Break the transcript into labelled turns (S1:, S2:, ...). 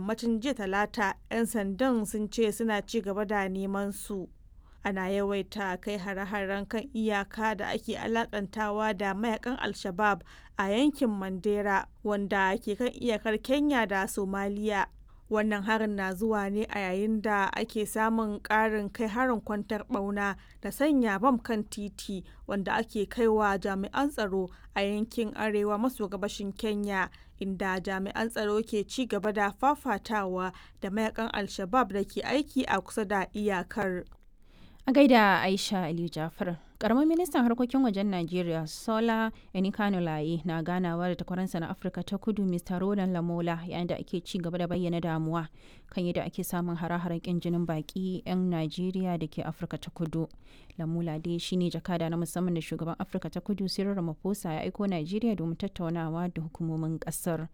S1: yammacin jiya Talata 'yan sandan sun ce suna ci gaba da neman su. Ana yawaita kai hare-haren kan iyaka da ake alakantawa da mayakan Al-Shabab a yankin Mandera wanda ke kan iyakar Kenya da Somalia. Wannan harin na zuwa ne a yayin da ake samun ƙarin kai harin kwantar ɓauna da sanya bam kan titi wanda ake kaiwa jami'an tsaro a yankin arewa maso gabashin Kenya, inda jami'an tsaro ke ci gaba da fafatawa da mayakan Al-Shabab da ke aiki a kusa da iyakar.
S2: A gaida Aisha Aliyu Jafar. Karamin ministan harkokin wajen Najeriya Sola Enikanulaye na ganawa da takwaransa na Afirka ta Kudu Mr. Roland Lamola yayin da ake ci gaba da bayyana damuwa kan yadda ake samun hare-haren kin jinin baki 'yan Najeriya da ke Afirka ta Kudu. Lamola dai shine jakada na musamman da shugaban Afirka ta Kudu Cyril Ramaphosa ya aiko Najeriya domin tattaunawa da hukumomin kasar.